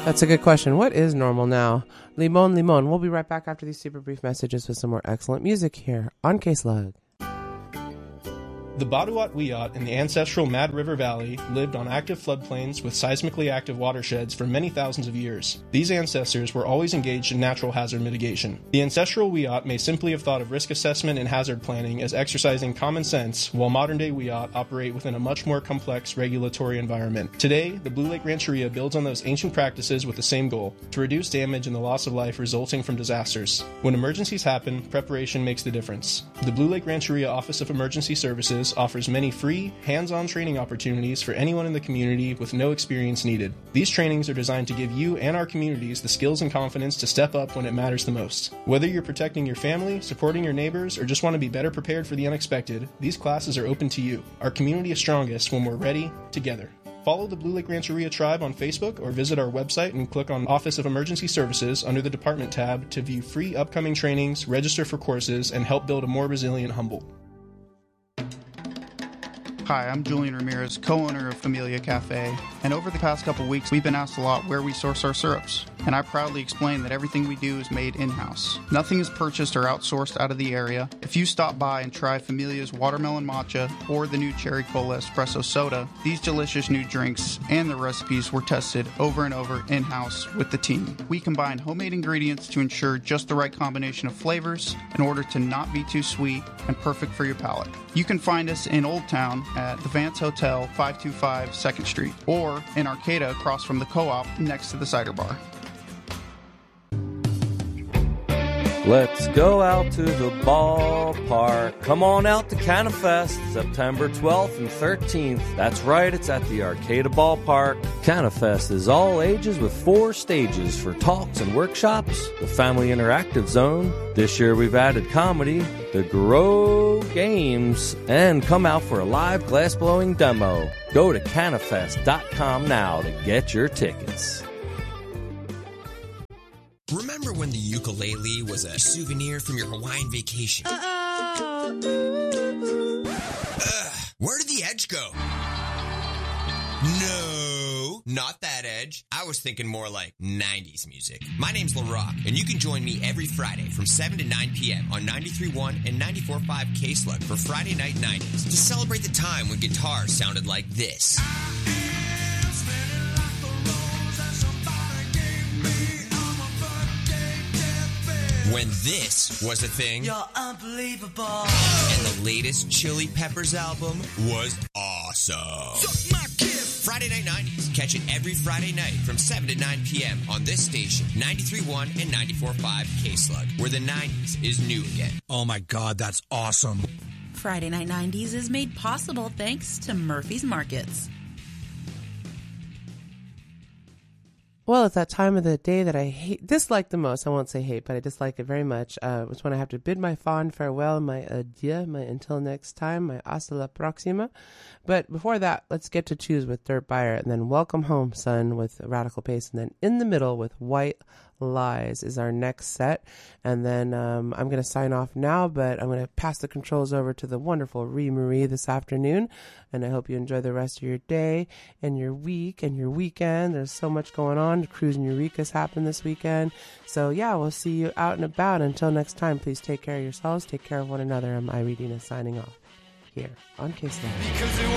That's a good question. What is normal now? Limon, limon. We'll be right back after these super brief messages with some more excellent music here on Case Log. The Baduat Wiyot in the ancestral Mad River Valley lived on active floodplains with seismically active watersheds for many thousands of years. These ancestors were always engaged in natural hazard mitigation. The ancestral Wiyot may simply have thought of risk assessment and hazard planning as exercising common sense, while modern-day Wiyot operate within a much more complex regulatory environment. Today, the Blue Lake Rancheria builds on those ancient practices with the same goal, to reduce damage and the loss of life resulting from disasters. When emergencies happen, preparation makes the difference. The Blue Lake Rancheria Office of Emergency Services offers many free, hands-on training opportunities for anyone in the community with no experience needed. These trainings are designed to give you and our communities the skills and confidence to step up when it matters the most. Whether you're protecting your family, supporting your neighbors, or just want to be better prepared for the unexpected, these classes are open to you. Our community is strongest when we're ready, together. Follow the Blue Lake Rancheria Tribe on Facebook or visit our website and click on Office of Emergency Services under the Department tab to view free upcoming trainings, register for courses, and help build a more resilient Humboldt. Hi, I'm Julian Ramirez, co-owner of Familia Cafe, and over the past couple weeks, we've been asked a lot where we source our syrups, and I proudly explain that everything we do is made in-house. Nothing is purchased or outsourced out of the area. If you stop by and try Familia's watermelon matcha or the new cherry cola espresso soda, these delicious new drinks and the recipes were tested over and over in-house with the team. We combine homemade ingredients to ensure just the right combination of flavors in order to not be too sweet and perfect for your palate. You can find us in Old Town at the Vance Hotel, 525 2nd Street, or in Arcata across from the Co-op next to the Cider Bar. Let's go out to the ballpark. Come on out to CanaFest, September 12th and 13th. That's right, it's at the Arcata Ballpark. CanaFest is all ages with 4 stages for talks and workshops, the Family Interactive Zone. This year we've added comedy, the Grow Games, and come out for a live glass-blowing demo. Go to canafest.com now to get your tickets. Remember when the ukulele was a souvenir from your Hawaiian vacation? Where did the edge go? No, not that edge. I was thinking more like 90s music. My name's LaRock, and you can join me every Friday from 7 to 9 p.m. on 93.1 and 94.5 K-Slug for Friday Night 90s to celebrate the time when guitar sounded like this. When this was a thing, you're unbelievable, and the latest Chili Peppers album was awesome. Friday Night 90s. Catch it every Friday night from 7 to 9 p.m. on this station, 93.1 and 94.5 K-Slug, where the 90s is new again. Oh my God, that's awesome. Friday Night 90s is made possible thanks to Murphy's Markets. Well, it's that time of the day that I dislike the most. I won't say hate, but I dislike it very much. It's when I have to bid my fond farewell, my adieu, my until next time, my hasta la próxima. But before that, let's get to Choose with Dirt Buyer, and then Welcome Home, Son with Radical Pace, and then In the Middle with White Lies is our next set. And then I'm going to sign off now, but I'm going to pass the controls over to the wonderful Ree Marie this afternoon. And I hope you enjoy the rest of your day and your week and your weekend. There's so much going on. Cruising Eureka's happened this weekend. So yeah, we'll see you out and about. Until next time, please take care of yourselves. Take care of one another. I'm Irene signing off here on Case Log.